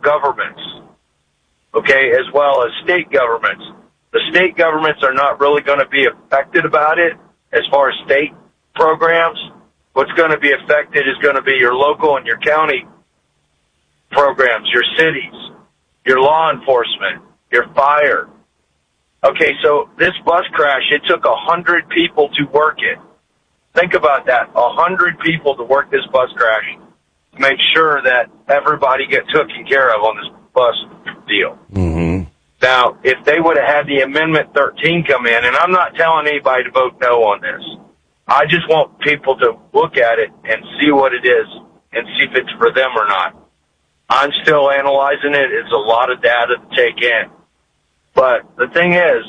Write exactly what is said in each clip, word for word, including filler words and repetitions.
governments, okay, as well as state governments. The state governments are not really going to be affected about it as far as state programs. What's going to be affected is going to be your local and your county programs, your cities, your law enforcement, your fire. Okay, so this bus crash, it took a hundred people to work it. Think about that, a hundred people to work this bus crash to make sure that everybody gets taken care of on this bus deal. Mm-hmm. Now, if they would have had the Amendment thirteen come in, and I'm not telling anybody to vote no on this, I just want people to look at it and see what it is and see if it's for them or not. I'm still analyzing it. It's a lot of data to take in. But the thing is,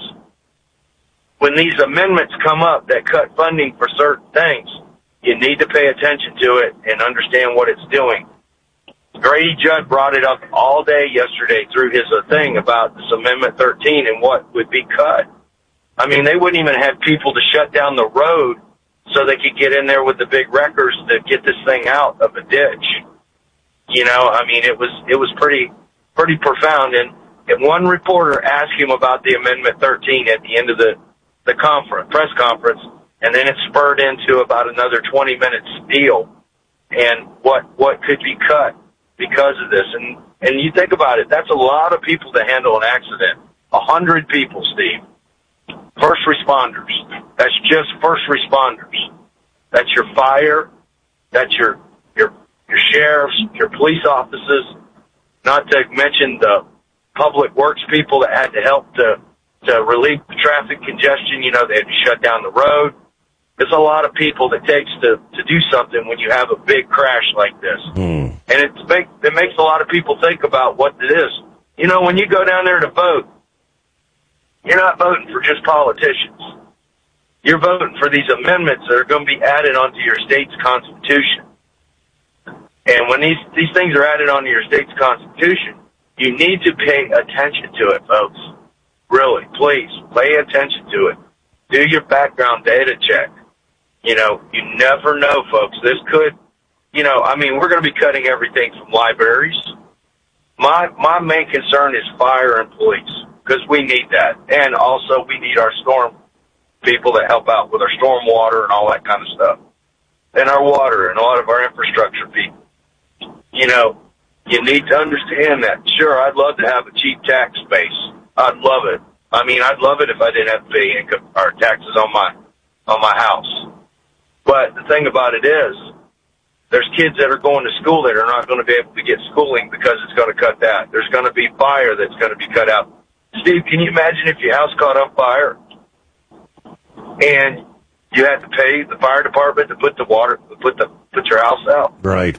when these amendments come up that cut funding for certain things, you need to pay attention to it and understand what it's doing. Grady Judd brought it up all day yesterday through his uh, thing about this Amendment thirteen and what would be cut. I mean, they wouldn't even have people to shut down the road so they could get in there with the big wreckers to get this thing out of a ditch. You know, I mean, it was it was pretty pretty profound. And, and one reporter asked him about the Amendment thirteen at the end of the, the conference, press conference, and then it spurred into about another twenty minute spiel and what what could be cut because of this. And and you think about it, that's a lot of people to handle an accident. A hundred people, Steve. First responders. That's just first responders. That's your fire. That's your your your sheriffs, your police officers. Not to mention the public works people that had to help to to relieve the traffic congestion. You know, they had to shut down the road. There's a lot of people that takes to to do something when you have a big crash like this, mm. and it make it makes a lot of people think about what it is. You know, when you go down there to vote, you're not voting for just politicians. You're voting for these amendments that are going to be added onto your state's constitution. And when these, these things are added onto your state's constitution, you need to pay attention to it, folks. Really, please, pay attention to it. Do your background data check. You know, you never know, folks. This could, you know, I mean, we're going to be cutting everything from libraries. My, my main concern is fire and police, because we need that. And also we need our storm people that help out with our storm water and all that kind of stuff. And our water and a lot of our infrastructure people. You know, you need to understand that. Sure, I'd love to have a cheap tax base. I'd love it. I mean, I'd love it if I didn't have to pay income or taxes on my, on my house. But the thing about it is, there's kids that are going to school that are not going to be able to get schooling because it's going to cut that. There's going to be fire that's going to be cut out. Steve, can you imagine if your house caught on fire and you had to pay the fire department to put the water, put the, put your house out? Right.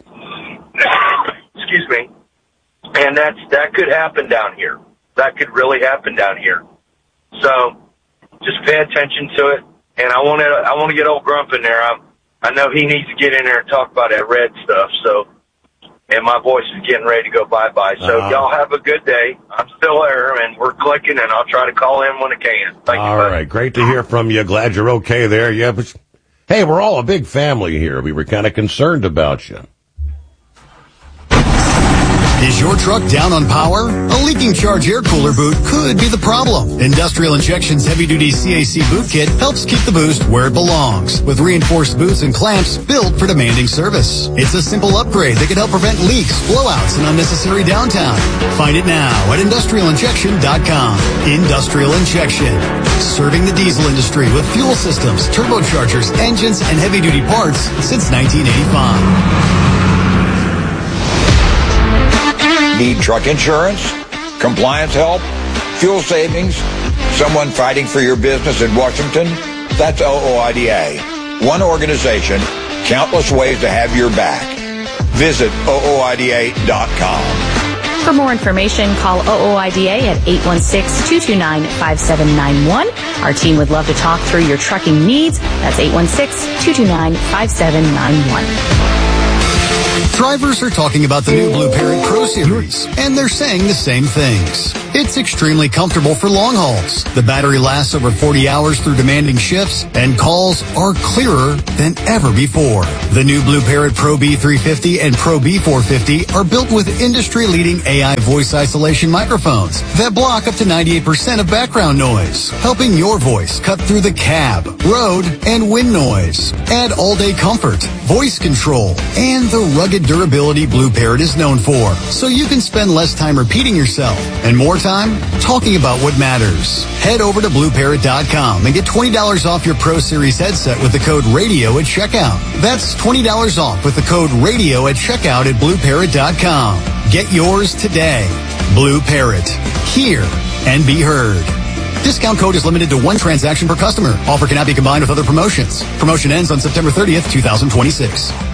Excuse me. And that's, that could happen down here. That could really happen down here. So just pay attention to it. And I want to, I want to get old Grump in there. I'm, I know he needs to get in there and talk about that red stuff. So, and my voice is getting ready to go bye-bye. So uh-huh. Y'all have a good day. I'm still there, and we're clicking, and I'll try to call in when I can. Thank all you. All right. Great to hear from you. Glad you're okay there. Yeah, but, hey, we're all a big family here. We were kind of concerned about you. Is your truck down on power? A leaking charge air cooler boot could be the problem. Industrial Injection's heavy-duty C A C boot kit helps keep the boost where it belongs, with reinforced boots and clamps built for demanding service. It's a simple upgrade that can help prevent leaks, blowouts, and unnecessary downtime. Find it now at industrial injection dot com. Industrial Injection, serving the diesel industry with fuel systems, turbochargers, engines, and heavy-duty parts since nineteen eighty-five. Need truck insurance, compliance help, fuel savings, someone fighting for your business in Washington? That's O O I D A. One organization, countless ways to have your back. Visit O O I D A dot com. For more information, call O O I D A at eight one six, two two nine, five seven nine one. Our team would love to talk through your trucking needs. That's eight one six, two two nine, five seven nine one. Drivers are talking about the new Blue Parrot Pro Series, and they're saying the same things. It's extremely comfortable for long hauls. The battery lasts over forty hours through demanding shifts, and calls are clearer than ever before. The new Blue Parrot Pro B three fifty and Pro B four fifty are built with industry-leading A I voice isolation microphones that block up to ninety-eight percent of background noise, helping your voice cut through the cab, road, and wind noise. Add all-day comfort, voice control, and the rugged durability Blue Parrot is known for, so you can spend less time repeating yourself and more time talking about what matters. Head over to blue parrot dot com and get twenty dollars off your Pro Series headset with the code RADIO at checkout. That's twenty dollars off with the code RADIO at checkout at blue parrot dot com. Get yours today. Blue Parrot. Hear and be heard. Discount code is limited to one transaction per customer. Offer cannot be combined with other promotions. Promotion ends on September thirtieth, twenty twenty-six.